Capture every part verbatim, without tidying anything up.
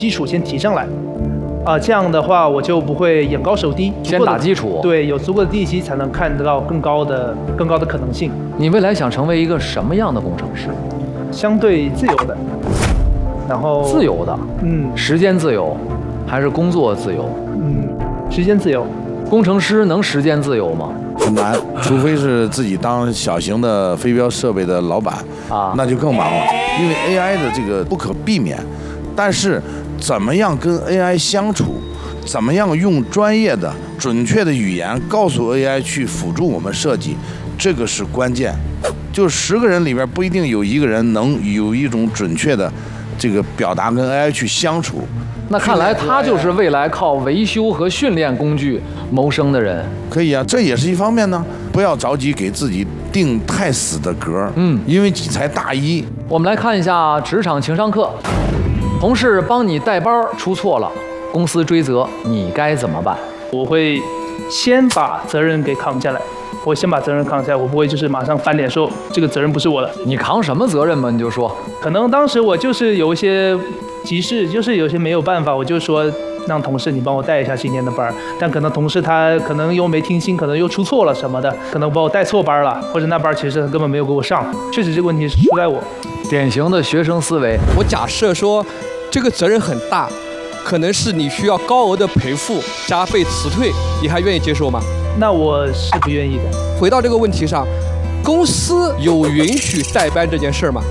基础先提上来。啊、呃，这样的话我就不会眼高手低， 先打基础， 对，有足够的地基才能看得到更高的、更高的可能性。 你未来想成为一个什么样的工程师？ 相对自由的，然后自由的， 嗯， 时间自由，还是工作自由？ 嗯，时间自由。 工程师能时间自由吗？ 很难，除非是自己当小型的飞镖设备的老板啊，那就更忙了，因为 A I 的这个不可避免，但是。怎么样跟 A I 相处？怎么样用专业的、准确的语言告诉 A I 去辅助我们设计？这个是关键。就十个人里边不一定有一个人能有一种准确的这个表达跟 A I 去相处。 那看来他就是未来靠维修和训练工具谋生的人。 可以啊，这也是一方面呢。不要着急给自己定太死的格，嗯，因为你才大一。 我们来看一下职场情商课。同事帮你带班出错了，公司追责，你该怎么办？ 我会先把责任给扛下来，我先把责任扛下来，我不会就是马上翻脸说这个责任不是我的。 你扛什么责任嘛？你就说， 可能当时我就是有一些急事，就是有些没有办法，我就说让同事你帮我带一下今天的班，但可能同事他可能又没听清，可能又出错了什么的，可能把我带错班了，或者那班其实他根本没有给我上，确实这个问题是出在我。 典型的学生思维。 我假设说。这个责任很大，可能是你需要高额的赔付加被辞退，你还愿意接受吗？ 那我是不愿意的。 回到这个问题上，公司有允许代班这件事吗？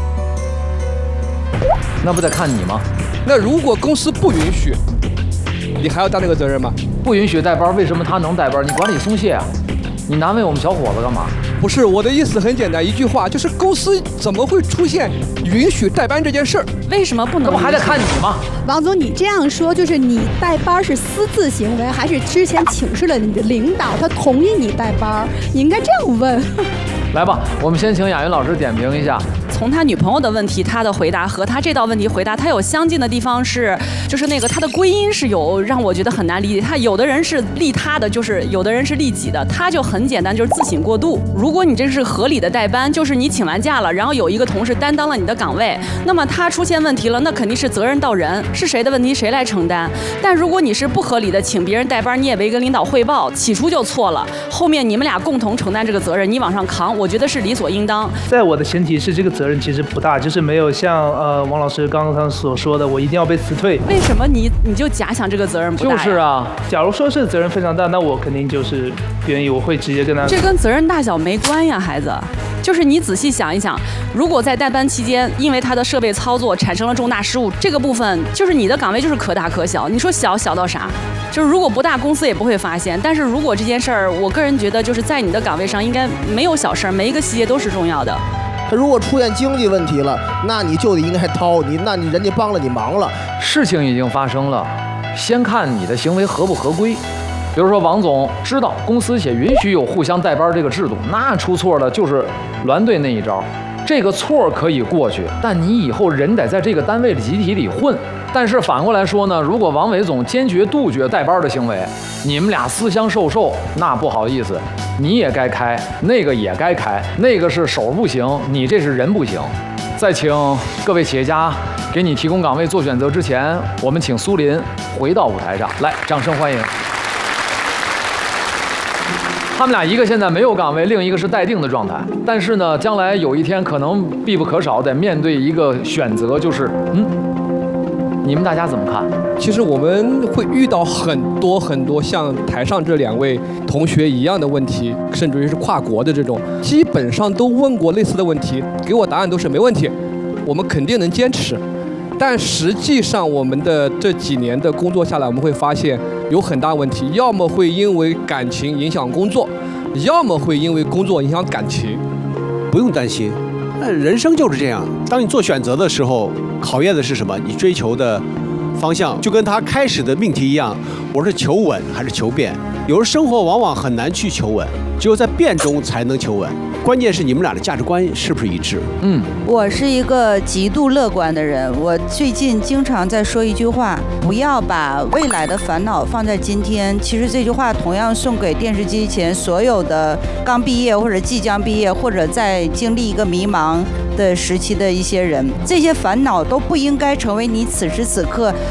那不得看你吗？ 那如果公司不允许，你还要担那个责任吗？ 不允许代班，为什么他能代班？你管理松懈啊！你难为我们小伙子干嘛？ 不是，我的意思很简单，一句话就是公司怎么会出现允许代班这件事儿？ 为什么不能？ 那不还得看你吗？ 王总，你这样说就是你代班是私自行为，还是之前请示了你的领导，他同意你代班？你应该这样问。 来吧，我们先请雅云老师点评一下。 从他女朋友的问题，他的回答和他这道问题回答，他有相近的地方是，就是那个他的归因是有让我觉得很难理解。他有的人是利他的，就是有的人是利己的，他就很简单，就是自省过度。如果你这是合理的代班，就是你请完假了，然后有一个同事担当了你的岗位，那么他出现问题了，那肯定是责任到人，是谁的问题谁来承担。但如果你是不合理的请别人代班，你也没跟领导汇报，起初就错了，后面你们俩共同承担这个责任，你往上扛，我觉得是理所应当。 在我的前提是这个责任其实不大，就是没有像呃王老师刚刚所说的，我一定要被辞退。 为什么你你就假想这个责任不大？ 就是啊， 假如说是责任非常大，那我肯定就是不愿意，我会直接跟他。 这跟责任大小没关呀，孩子。就是你仔细想一想，如果在代班期间，因为他的设备操作产生了重大失误，这个部分就是你的岗位就是可大可小。你说小小到啥？就是如果不大，公司也不会发现。但是如果这件事儿，我个人觉得就是在你的岗位上应该没有小事儿，每一个细节都是重要的。 他如果出现经济问题了，那你就得应该掏你，那你人家帮了你忙了。 事情已经发生了，先看你的行为合不合规。比如说王总知道公司且允许有互相代班这个制度，那出错了就是栾队那一招，这个错可以过去，但你以后人得在这个单位的集体里混。但是反过来说呢，如果王伟总坚决杜绝代班的行为，你们俩私相授受，那不好意思，你也该开，那个也该开，那个是手不行，你这是人不行。在请各位企业家给你提供岗位做选择之前，我们请苏林回到舞台上来，掌声欢迎。他们俩一个现在没有岗位，另一个是待定的状态。但是呢，将来有一天可能必不可少得面对一个选择，就是嗯，你们大家怎么看？ 其实我们会遇到很多很多像台上这两位同学一样的问题，甚至于是跨国的这种，基本上都问过类似的问题，给我答案都是没问题，我们肯定能坚持。但实际上，我们的这几年的工作下来，我们会发现有很大问题，要么会因为感情影响工作，要么会因为工作影响感情。 不用担心，人生就是这样。当你做选择的时候，考验的是什么？你追求的方向，就跟他开始的命题一样， 我是求稳还是求变？有时生活往往很难去求稳，只有在变中才能求稳。关键是你们俩的价值观是不是一致？ 嗯，我是一个极度乐观的人。我最近经常在说一句话：不要把未来的烦恼放在今天。其实这句话同样送给电视机前所有的刚毕业或者即将毕业或者在经历一个迷茫的时期的一些人。这些烦恼都不应该成为你此时此刻